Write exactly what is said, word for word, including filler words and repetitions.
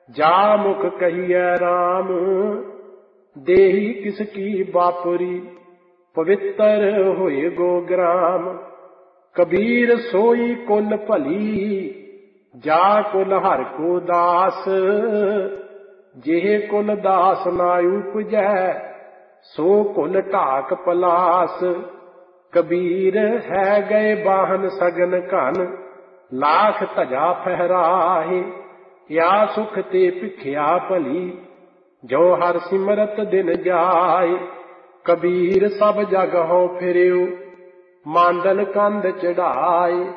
जा मुख कहिए राम, देही किसकी बापुरी, पवित्र होए गो ग्राम। कबीर सोई कुल भली, जा कुल हर को दास। जेह कुल दास ना उपजै, सो कुल ढाक पलास। कबीर है गए बाहन सगन घन, लाख धजा फहराहे। या सुख ते भिखिया भली, जो हर सिमरत दिन जाए। कबीर सब जग हों फिरियो, मांदन कंध चढ़ाए।